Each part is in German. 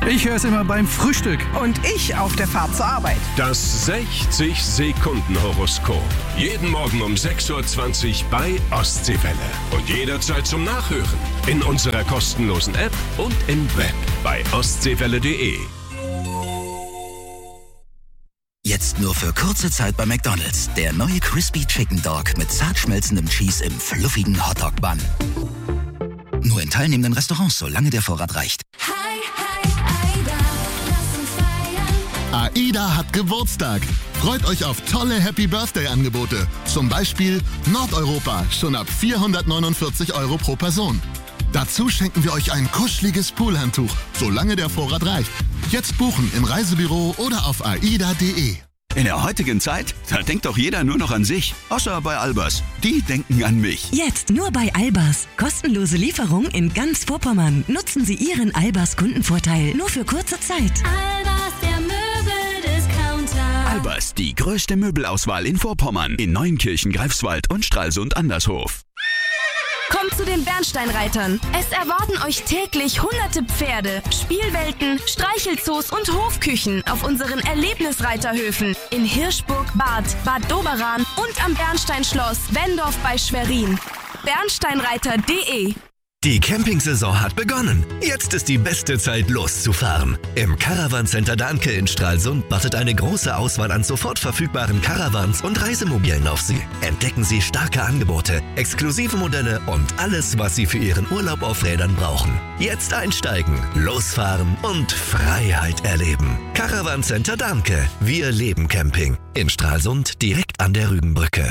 Ich höre es immer beim Frühstück. Und ich auf der Fahrt zur Arbeit. Das 60-Sekunden-Horoskop. Jeden Morgen um 6.20 Uhr bei Ostseewelle. Und jederzeit zum Nachhören. In unserer kostenlosen App und im Web bei ostseewelle.de. Jetzt nur für kurze Zeit bei McDonald's. Der neue Crispy Chicken Dog mit zart schmelzendem Cheese im fluffigen Hotdog-Bun. Nur in teilnehmenden Restaurants, solange der Vorrat reicht. AIDA hat Geburtstag. Freut euch auf tolle Happy-Birthday-Angebote. Zum Beispiel Nordeuropa, schon ab 449 € pro Person. Dazu schenken wir euch ein kuscheliges Poolhandtuch, solange der Vorrat reicht. Jetzt buchen im Reisebüro oder auf aida.de. In der heutigen Zeit, da denkt doch jeder nur noch an sich. Außer bei Albers. Die denken an mich. Jetzt nur bei Albers. Kostenlose Lieferung in ganz Vorpommern. Nutzen Sie Ihren Albers Kundenvorteil nur für kurze Zeit. Albers, der Möbeldiscounter. Albers, die größte Möbelauswahl in Vorpommern. In Neuenkirchen, Greifswald und Stralsund Andershof. Kommt zu den Bernsteinreitern. Es erwarten euch täglich hunderte Pferde, Spielwelten, Streichelzoos und Hofküchen auf unseren Erlebnisreiterhöfen in Hirschburg, Bad Doberan und am Bernsteinschloss Wendorf bei Schwerin. Bernsteinreiter.de. Die Campingsaison hat begonnen. Jetzt ist die beste Zeit, loszufahren. Im Caravan Center Dahnke in Stralsund wartet eine große Auswahl an sofort verfügbaren Caravans und Reisemobilen auf Sie. Entdecken Sie starke Angebote, exklusive Modelle und alles, was Sie für Ihren Urlaub auf Rädern brauchen. Jetzt einsteigen, losfahren und Freiheit erleben. Caravan Center Dahnke. Wir leben Camping. In Stralsund direkt an der Rügenbrücke.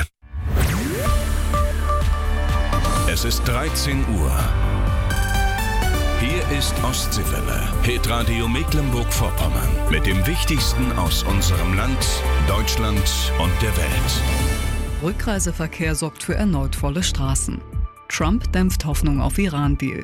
Es ist 13 Uhr. Hier ist Ostseewelle, Hitradio Mecklenburg-Vorpommern. Mit dem Wichtigsten aus unserem Land, Deutschland und der Welt. Rückreiseverkehr sorgt für erneut volle Straßen. Trump dämpft Hoffnung auf Iran-Deal.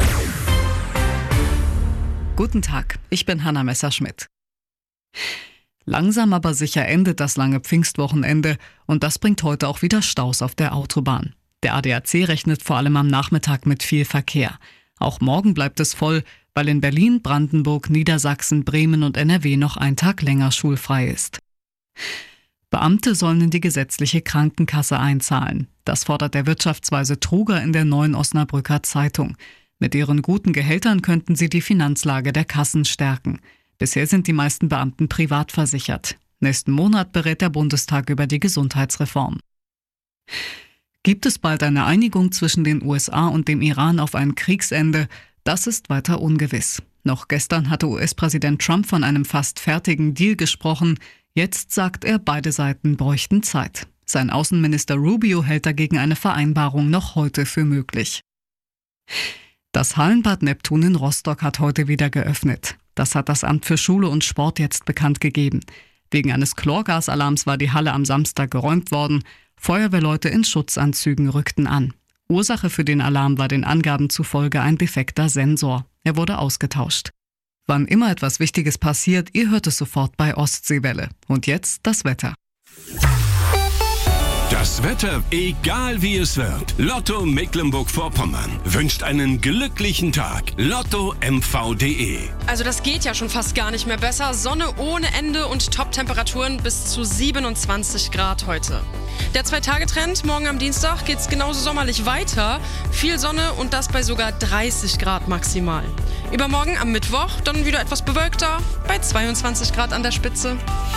Guten Tag, ich bin Hanna Messerschmidt. Langsam aber sicher endet das lange Pfingstwochenende und das bringt heute auch wieder Staus auf der Autobahn. Der ADAC rechnet vor allem am Nachmittag mit viel Verkehr. Auch morgen bleibt es voll, weil in Berlin, Brandenburg, Niedersachsen, Bremen und NRW noch ein Tag länger schulfrei ist. Beamte sollen in die gesetzliche Krankenkasse einzahlen. Das fordert der Wirtschaftsweise Truger in der Neuen Osnabrücker Zeitung. Mit ihren guten Gehältern könnten sie die Finanzlage der Kassen stärken. Bisher sind die meisten Beamten privat versichert. Nächsten Monat berät der Bundestag über die Gesundheitsreform. Gibt es bald eine Einigung zwischen den USA und dem Iran auf ein Kriegsende? Das ist weiter ungewiss. Noch gestern hatte US-Präsident Trump von einem fast fertigen Deal gesprochen. Jetzt sagt er, beide Seiten bräuchten Zeit. Sein Außenminister Rubio hält dagegen eine Vereinbarung noch heute für möglich. Das Hallenbad Neptun in Rostock hat heute wieder geöffnet. Das hat das Amt für Schule und Sport jetzt bekannt gegeben. Wegen eines Chlorgasalarms war die Halle am Samstag geräumt worden. Feuerwehrleute in Schutzanzügen rückten an. Ursache für den Alarm war den Angaben zufolge ein defekter Sensor. Er wurde ausgetauscht. Wann immer etwas Wichtiges passiert, ihr hört es sofort bei Ostseewelle. Und jetzt das Wetter. Das Wetter, egal wie es wird. Lotto Mecklenburg-Vorpommern wünscht einen glücklichen Tag. LottoMV.de. Also das geht ja schon fast gar nicht mehr besser. Sonne ohne Ende und Top-Temperaturen bis zu 27 Grad heute. Der 2-Tage-Trend, morgen am Dienstag geht's genauso sommerlich weiter. Viel Sonne und das bei sogar 30 Grad maximal. Übermorgen am Mittwoch dann wieder etwas bewölkter, bei 22 Grad an der Spitze.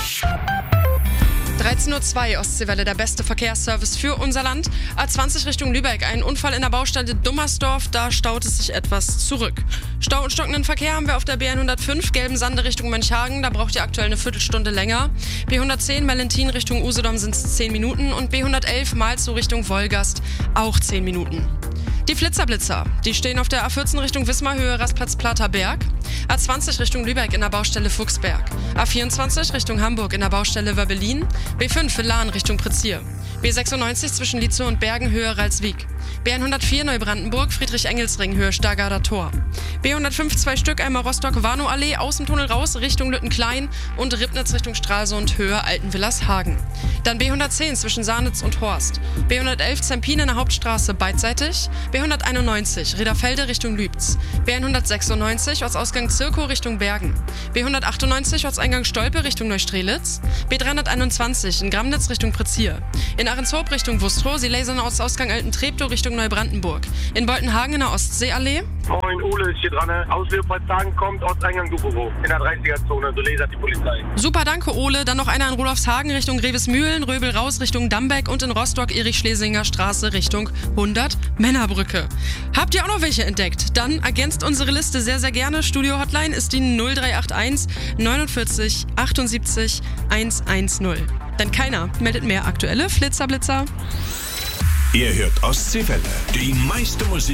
13.02 Uhr, Ostseewelle, der beste Verkehrsservice für unser Land. A20 Richtung Lübeck, ein Unfall in der Baustelle Dummersdorf, da staut es sich etwas zurück. Stau und stockenden Verkehr haben wir auf der B105, Gelbensande Richtung Mönchhagen, da braucht ihr aktuell eine Viertelstunde länger. B110 Mellentin Richtung Usedom sind es 10 Minuten und B111 Malzow Richtung Wolgast auch 10 Minuten. Die Flitzerblitzer, die stehen auf der A14 Richtung Wismar-Höhe Rastplatz-Platerberg, A20 Richtung Lübeck in der Baustelle Fuchsberg, A24 Richtung Hamburg in der Baustelle Wöbbelin, B5 in Lahn Richtung Prezier, B96 zwischen Lietzow und Bergen Höhe Ralswiek, B104 Neubrandenburg, Friedrich-Engels-Ring, Höhe Stargarder Tor. B105 2 Stück, einmal Rostock-Warnow-Allee, aus dem Tunnel raus, Richtung Lüttenklein und Ribnitz Richtung Stralsund, Höhe Altenvillers-Hagen. Dann B110 zwischen Saarnitz und Horst. B111 Zempin in der Hauptstraße beidseitig. B191 Rhederfelde Richtung Lübz. B196 Ortsausgang Zirkow Richtung Bergen. B198 Ortseingang Stolpe Richtung Neustrelitz. B321 in Gramnitz Richtung Prezier. In Ahrenshoop Richtung Wustrow, Sie lasern Ortsausgang Alten-Treptow Richtung Neubrandenburg. In Boltenhagen in der Ostseeallee. Moin, Ole ist hier dran. Aus Leopoldshagen kommt Ortseingang Dufovo. In der 30er-Zone, so lasert die Polizei. Super, danke Ole. Dann noch einer in Rudolfshagen Richtung Grevesmühlen, Röbel raus Richtung Dambeck und in Rostock Erich-Schlesinger Straße Richtung 100 Männerbrücke. Habt ihr auch noch welche entdeckt? Dann ergänzt unsere Liste sehr, sehr gerne. Studio-Hotline ist die 0381 49 78 110. Denn keiner meldet mehr aktuelle Flitzerblitzer. Ihr hört Ostseewelle, die meiste Musik